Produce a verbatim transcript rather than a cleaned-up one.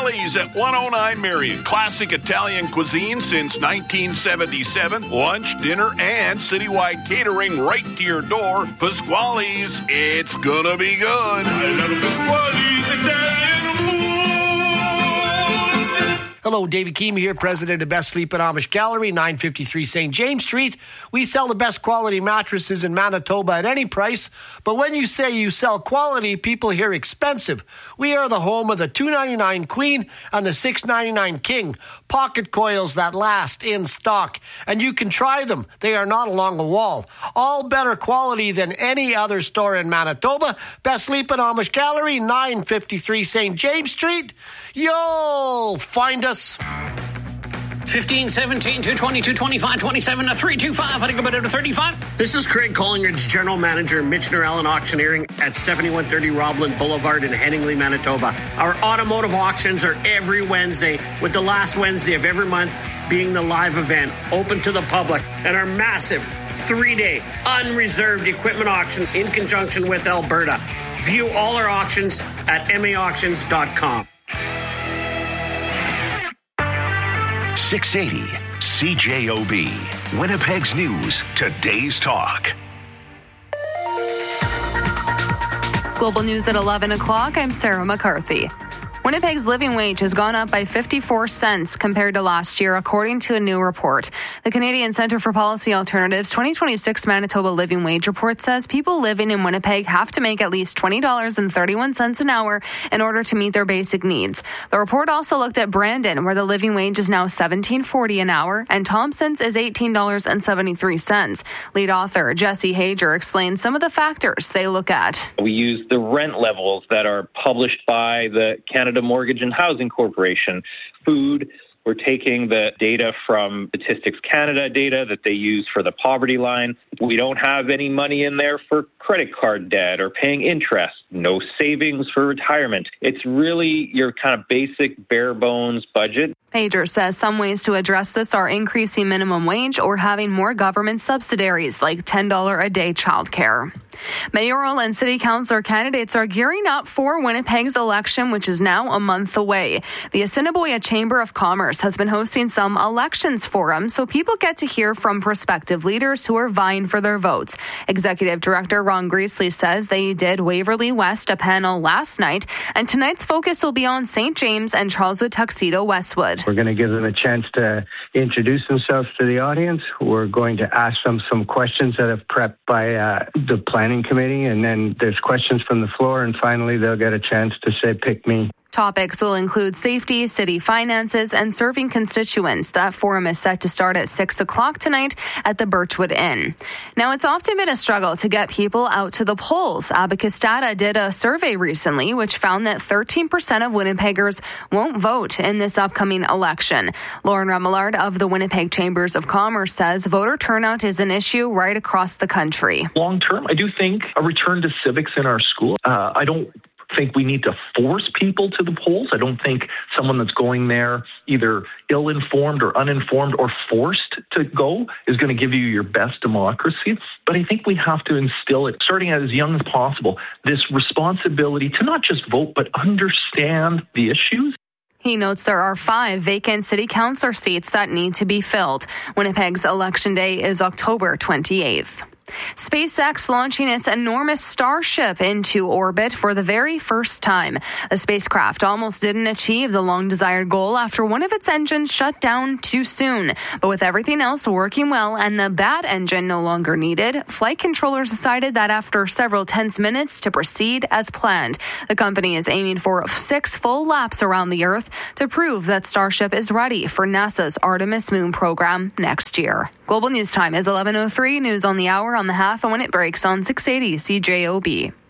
Pasquale's at one oh nine Marion. Classic Italian cuisine since nineteen seventy-seven. Lunch, dinner, and citywide catering right to your door. Pasquale's, it's gonna be good. I love Pasquale's Italian food. Hello, David Keem here, president of Best Sleep and Amish Gallery, nine fifty-three Saint James Street. We sell the best quality mattresses in Manitoba at any price, but when you say you sell quality, people hear expensive. We are the home of the two ninety-nine Queen and the six ninety-nine King, pocket coils that last in stock, and you can try them. They are not along a wall. All better quality than any other store in Manitoba. Best Sleep and Amish Gallery, nine fifty-three Saint James Street. You'll find us. fifteen, seventeen, two twenty, two twenty-five, twenty-seven to three twenty-five. I think about it to thirty-five. This is Craig Collingridge, General Manager, Michener Allen Auctioneering at seventy-one thirty Roblin Boulevard in Headingley, Manitoba. Our automotive auctions are every Wednesday, with the last Wednesday of every month being the live event, open to the public, and our massive three-day unreserved equipment auction in conjunction with Alberta. View all our auctions at m a auctions dot com. six eighty C J O B, Winnipeg's News, today's talk. Global News at eleven o'clock. I'm Sarah McCarthy. Winnipeg's living wage has gone up by fifty-four cents compared to last year, according to a new report. The Canadian Centre for Policy Alternatives twenty twenty-six Manitoba Living Wage Report says people living in Winnipeg have to make at least twenty dollars and thirty-one cents an hour in order to meet their basic needs. The report also looked at Brandon, where the living wage is now seventeen forty an hour, and Thompson's is eighteen dollars and seventy-three cents. Lead author Jesse Hager explains some of the factors they look at. We use the rent levels that are published by the Canada Mortgage and Housing Corporation. Food, we're taking the data from Statistics Canada data that they use for the poverty line. We don't have any money in there for credit card debt or paying interest. No savings for retirement. It's really your kind of basic bare bones budget. Hager says some ways to address this are increasing minimum wage or having more government subsidiaries like ten dollars a day childcare. Mayoral and city councillor candidates are gearing up for Winnipeg's election, which is now a month away. The Assiniboia Chamber of Commerce has been hosting some elections forums so people get to hear from prospective leaders who are vying for their votes. Executive Director Ron Greasley says they did Waverly West a panel last night, and tonight's focus will be on Saint James and Charleswood Tuxedo Westwood. We're going to give them a chance to introduce themselves to the audience. We're going to ask them some questions that have prepped by uh, the planning committee, and then there's questions from the floor, and finally they'll get a chance to say, pick me. Topics will include safety, city finances, and serving constituents. That forum is set to start at six o'clock tonight at the Birchwood Inn. Now, it's often been a struggle to get people out to the polls. Abacus Data did a survey recently which found that thirteen percent of Winnipeggers won't vote in this upcoming election. Lauren Remillard of the Winnipeg Chambers of Commerce says voter turnout is an issue right across the country. Long term, I do think a return to civics in our school. Uh, I don't think we need to force people to the polls. I don't think someone that's going there either ill-informed or uninformed or forced to go is going to give you your best democracy. But I think we have to instill it, starting as young as possible, this responsibility to not just vote, but understand the issues. He notes there are five vacant city councillor seats that need to be filled. Winnipeg's election day is October twenty-eighth. SpaceX launching its enormous Starship into orbit for the very first time. The spacecraft almost didn't achieve the long-desired goal after one of its engines shut down too soon. But with everything else working well and the bad engine no longer needed, flight controllers decided that after several tense minutes to proceed as planned. The company is aiming for six full laps around the Earth to prove that Starship is ready for NASA's Artemis Moon program next year. Global News Time is eleven oh three. News on the hour on the half and when it breaks on six eighty C J O B.